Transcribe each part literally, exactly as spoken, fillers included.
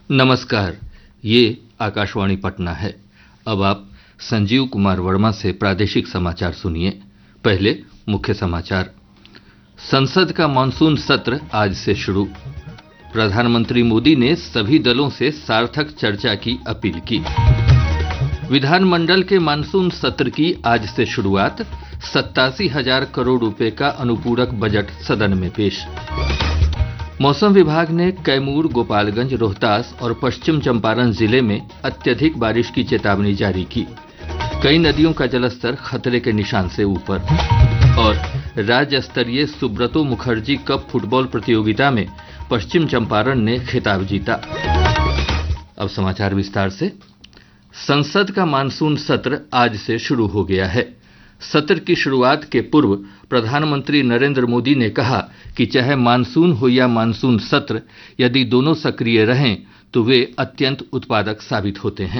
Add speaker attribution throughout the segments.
Speaker 1: नमस्कार, ये आकाशवाणी पटना है। अब आप संजीव कुमार वर्मा से प्रादेशिक समाचार सुनिए। पहले मुख्य समाचार। संसद का मानसून सत्र आज से शुरू। प्रधानमंत्री मोदी ने सभी दलों से सार्थक चर्चा की अपील की। विधानमंडल के मानसून सत्र की आज से शुरुआत। सत्तासी हजार करोड़ रुपए का अनुपूरक बजट सदन में पेश। मौसम विभाग ने कैमूर, गोपालगंज, रोहतास और पश्चिम चंपारण जिले में अत्यधिक बारिश की चेतावनी जारी की। कई नदियों का जलस्तर खतरे के निशान से ऊपर। और राज्य स्तरीय सुब्रतो मुखर्जी कप फुटबॉल प्रतियोगिता में पश्चिम चंपारण ने खिताब जीता। अब समाचार विस्तार से। संसद का मानसून सत्र आज से शुरू हो गया है। सत्र की शुरुआत के पूर्व प्रधानमंत्री नरेंद्र मोदी ने कहा कि चाहे मानसून हो या मानसून सत्र, यदि दोनों सक्रिय रहें तो वे अत्यंत उत्पादक साबित होते हैं।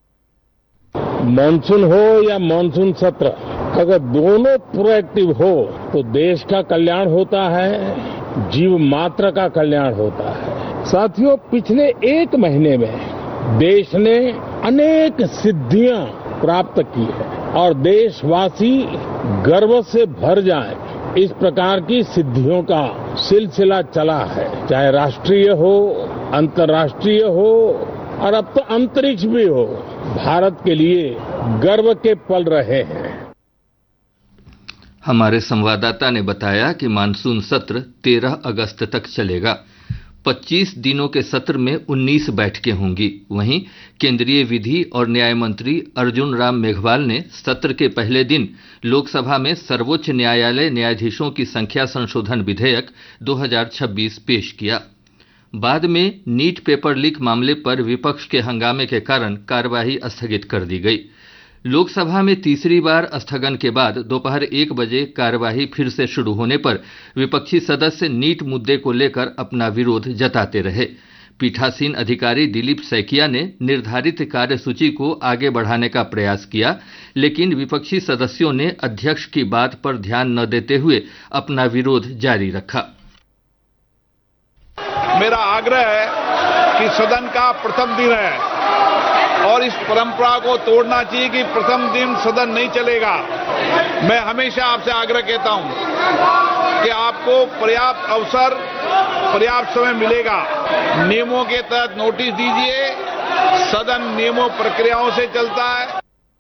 Speaker 2: मानसून हो या मानसून सत्र, अगर दोनों प्रोएक्टिव हो तो देश का कल्याण होता है, जीव मात्र का कल्याण होता है। साथियों, पिछले एक महीने में देश ने अनेक सिद्धियां प्राप्त की है और देशवासी गर्व से भर जाएं, इस प्रकार की सिद्धियों का सिलसिला चला है। चाहे राष्ट्रीय हो, अंतर्राष्ट्रीय हो और अब तो अंतरिक्ष भी हो, भारत के लिए गर्व के पल रहे हैं।
Speaker 1: हमारे संवाददाता ने बताया कि मानसून सत्र तेरह अगस्त तक चलेगा। पच्चीस दिनों के सत्र में उन्नीस बैठकें होंगी। वहीं केंद्रीय विधि और न्याय मंत्री अर्जुन राम मेघवाल ने सत्र के पहले दिन लोकसभा में सर्वोच्च न्यायालय न्यायाधीशों की संख्या संशोधन विधेयक दो हज़ार छब्बीस पेश किया। बाद में नीट पेपर लीक मामले पर विपक्ष के हंगामे के कारण कार्यवाही स्थगित कर दी गई। लोकसभा में तीसरी बार स्थगन के बाद दोपहर एक बजे कार्यवाही फिर से शुरू होने पर विपक्षी सदस्य नीट मुद्दे को लेकर अपना विरोध जताते रहे। पीठासीन अधिकारी दिलीप सैकिया ने निर्धारित कार्यसूची को आगे बढ़ाने का प्रयास किया, लेकिन विपक्षी सदस्यों ने अध्यक्ष की बात पर ध्यान न देते हुए अपना विरोध जारी रखा।
Speaker 3: मेरा आग्रह है कि सदन का प्रथम दिन है और इस परंपरा को तोड़ना चाहिए कि प्रथम दिन सदन नहीं चलेगा। मैं हमेशा आपसे आग्रह कहता हूं कि आपको पर्याप्त अवसर, पर्याप्त समय मिलेगा। नियमों के तहत नोटिस दीजिए। सदन नियमों प्रक्रियाओं से चलता है।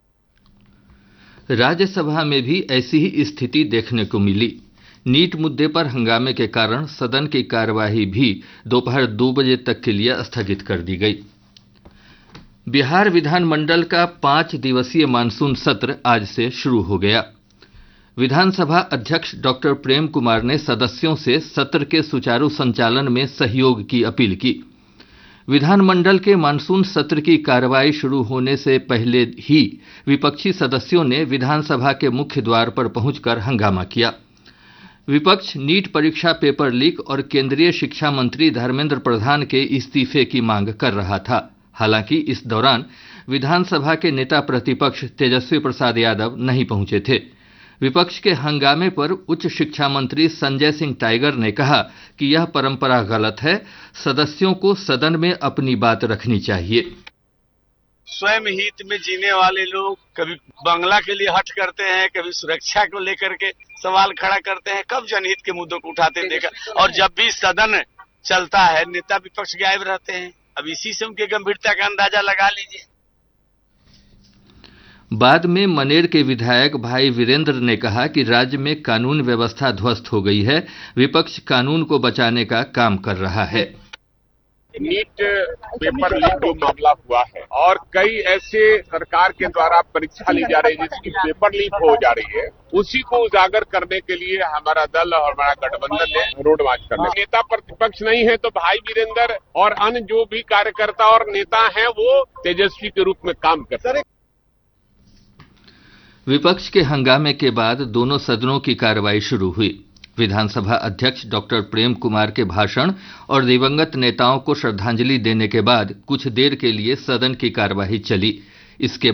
Speaker 1: राज्यसभा में भी ऐसी ही स्थिति देखने को मिली। नीट मुद्दे पर हंगामे के कारण सदन की कार्यवाही भी दोपहर दो बजे तक के लिए स्थगित कर दी गई। बिहार विधानमंडल का पांच दिवसीय मानसून सत्र आज से शुरू हो गया। विधानसभा अध्यक्ष डॉक्टर प्रेम कुमार ने सदस्यों से सत्र के सुचारू संचालन में सहयोग की अपील की। विधानमंडल के मानसून सत्र की कार्यवाही शुरू होने से पहले ही विपक्षी सदस्यों ने विधानसभा के मुख्य द्वार पर पहुंचकर हंगामा किया। विपक्ष नीट परीक्षा पेपर लीक और केंद्रीय शिक्षा मंत्री धर्मेंद्र प्रधान के इस्तीफे की मांग कर रहा था। हालांकि इस दौरान विधानसभा के नेता प्रतिपक्ष तेजस्वी प्रसाद यादव नहीं पहुंचे थे। विपक्ष के हंगामे पर उच्च शिक्षा मंत्री संजय सिंह टाइगर ने कहा कि यह परंपरा गलत है, सदस्यों को सदन में अपनी बात रखनी चाहिए।
Speaker 4: स्वयं हित में जीने वाले लोग कभी बंगला के लिए हट करते हैं, कभी सुरक्षा को लेकर के सवाल खड़ा करते हैं, कब जनहित के मुद्दों को उठाते देखा। और जब भी सदन चलता है नेता विपक्ष गायब रहते हैं। अब इसी से उनकी गंभीरता का अंदाजा लगा लीजिए।
Speaker 1: बाद में मनेर के विधायक भाई वीरेंद्र ने कहा कि राज्य में कानून व्यवस्था ध्वस्त हो गई है, विपक्ष कानून को बचाने का काम कर रहा है।
Speaker 5: नीट पेपर लीक जो मामला हुआ है और कई ऐसे सरकार के द्वारा परीक्षा ली जा रही है जिसकी पेपर लीक हो जा रही है, उसी को उजागर करने के लिए हमारा दल और हमारा गठबंधन ने रोड मार्च करने। नेता प्रतिपक्ष नहीं है तो भाई वीरेंद्र और अन्य जो भी कार्यकर्ता और नेता हैं वो तेजस्वी के रूप में काम करते हैं।
Speaker 1: विपक्ष के हंगामे के बाद दोनों सदनों की कार्रवाई शुरू हुई। विधानसभा अध्यक्ष डॉक्टर प्रेम कुमार के भाषण और दिवंगत नेताओं को श्रद्धांजलि देने के बाद कुछ देर के लिए सदन की कार्यवाही चली। इसके